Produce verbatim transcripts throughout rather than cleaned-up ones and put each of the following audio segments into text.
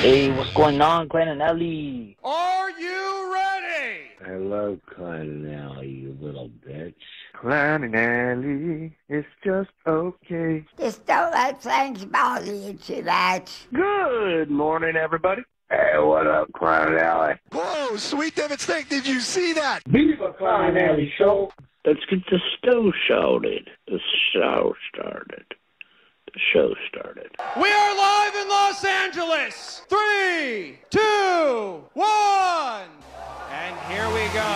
Hey, what's going on, Glenn and Ellie? Are you ready? Hello, Glenn and Ellie, you little bitch. Glenn and Ellie, it's just okay. Just don't let things bother you too much. Good morning, everybody. Hey, what up, Glenn and Ellie? Whoa, Sweet David Snake, did you see that? Viva Glenn and Ellie show. Let's get the show started. The show started. The show started. We are live in Los Angeles. Three, two, one. And here we go.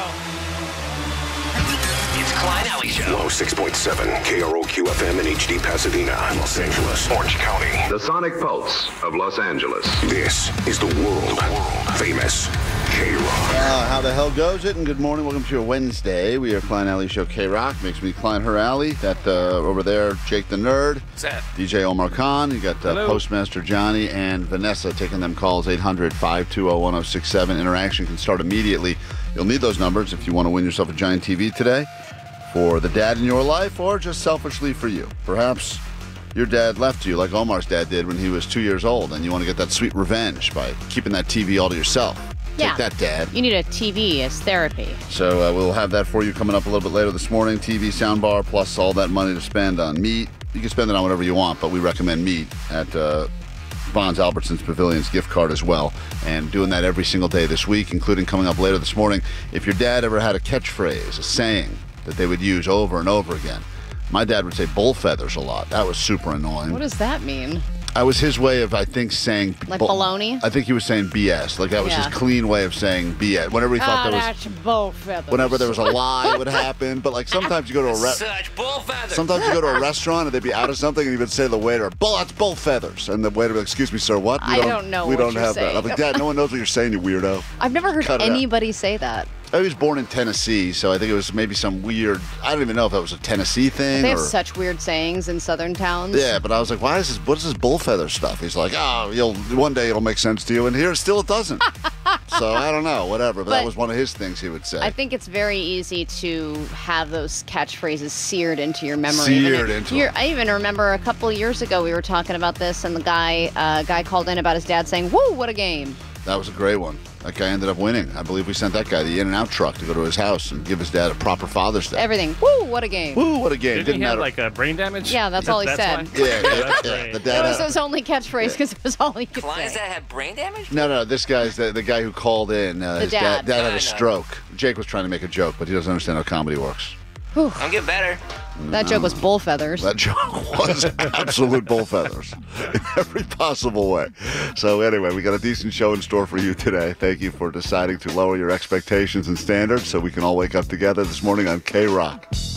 It's Klein Alley Show. one oh six point seven K R O Q F M in H D Pasadena, Los Angeles, Orange County. The Sonic Pulse of Los Angeles. This is the world famous K-Rock. Uh, how the hell goes it? And good morning. Welcome to your Wednesday. We are Klein Alley Show K-Rock. Makes me Klein Her Alley. That uh, over there, Jake the Nerd. What's that? D J Omar Khan. You got uh, Postmaster Johnny and Vanessa taking them calls. eight hundred, five two zero, one zero six seven. Interaction can start immediately. You'll need those numbers if you want to win yourself a giant T V today for the dad in your life or just selfishly for you. Perhaps your dad left you like Omar's dad did when he was two years old and you want to get that sweet revenge by keeping that T V all to yourself. Yeah. Take that, Dad. You need a T V as therapy. So uh, we'll have that for you coming up a little bit later this morning. T V, soundbar, plus all that money to spend on meat. You can spend it on whatever you want, but we recommend meat at uh, Vons Albertsons Pavilion's gift card as well. And doing that every single day this week, including coming up later this morning. If your dad ever had a catchphrase, a saying that they would use over and over again, my dad would say bull feathers a lot. That was super annoying. What does that mean? That was his way of, I think, saying... Like bull- baloney? I think he was saying B S. Like, that was Yeah. his clean way of saying B S. Whenever he thought Ah, there was... that's bull feathers. Whenever there was a lie would happen. But, like, sometimes you go to a... Re- Such bull feathers. sometimes you go to a restaurant and they'd be out of something and you would say to the waiter, bull, that's bull feathers. And the waiter would be like, excuse me, sir, what? We I don't know We what don't you're have saying. that. I'm like, Dad, no one knows what you're saying, you weirdo. I've never heard Cut it out. anybody say that. I was born in Tennessee, so I think it was maybe some weird... I don't even know if that was a Tennessee thing They have or... such weird sayings in southern towns. Yeah, but I was like, why is this, what is this bull feather stuff? He's like, oh, you'll one day it'll make sense to you, and here still it doesn't. So I don't know, whatever, but, But that was one of his things he would say. I think it's very easy to have those catchphrases seared into your memory. Seared Even- into you're- them. I even remember a couple of years ago we were talking about this, and the guy uh, guy called in about his dad saying, "Woo, what a game!" That was a great one. That guy ended up winning. I believe we sent that guy the In-N-Out truck to go to his house and give his dad a proper Father's Day. Everything. Woo, what a game! Woo, what a game. Didn't, Didn't he have matter. like a brain damage? Yeah, that's all he said. why? Yeah, yeah, That's yeah. great. The That dad was had- his only catchphrase because it was all he could Klein, does say. that have brain damage? No, no, this guy's the, the guy who called in. Uh, The his dad. dad, dad had I know. a stroke. Jake was trying to make a joke, but he doesn't understand how comedy works. I'm getting better. That joke was bull feathers. That joke was absolute bull feathers in every possible way. So anyway, we got a decent show in store for you today. Thank you for deciding to lower your expectations and standards so we can all wake up together this morning on K-Rock.